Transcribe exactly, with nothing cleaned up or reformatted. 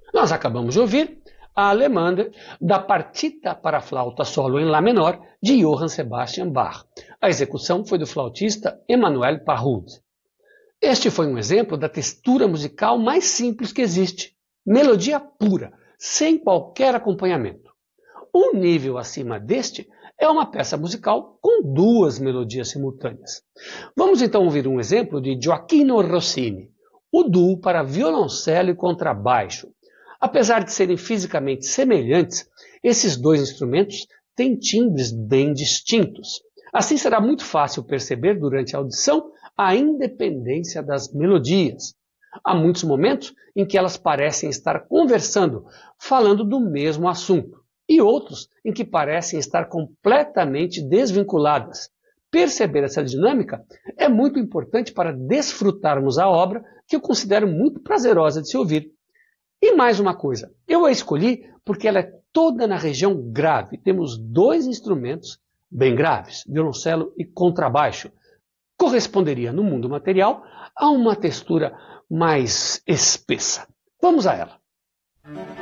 Nós acabamos de ouvir a Allemande da Partita para flauta solo em Lá menor de Johann Sebastian Bach. A execução foi do flautista Emmanuel Pahud. Este foi um exemplo da textura musical mais simples que existe. Melodia pura, sem qualquer acompanhamento. Um nível acima deste é uma peça musical com duas melodias simultâneas. Vamos então ouvir um exemplo de Gioachino Rossini, o duo para violoncelo e contrabaixo. Apesar de serem fisicamente semelhantes, esses dois instrumentos têm timbres bem distintos. Assim será muito fácil perceber durante a audição a independência das melodias. Há muitos momentos em que elas parecem estar conversando, falando do mesmo assunto, e outros em que parecem estar completamente desvinculadas. Perceber essa dinâmica é muito importante para desfrutarmos a obra, que eu considero muito prazerosa de se ouvir. E mais uma coisa, eu a escolhi porque ela é toda na região grave. Temos dois instrumentos bem graves, violoncelo e contrabaixo. Corresponderia no mundo material a uma textura mais espessa. Vamos a ela.